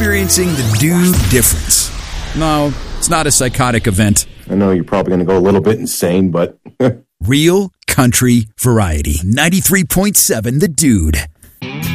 experiencing the dude difference. No, it's not a psychotic event. I know you're probably going to go a little bit insane, but... Real country variety. 93.7 The Dude.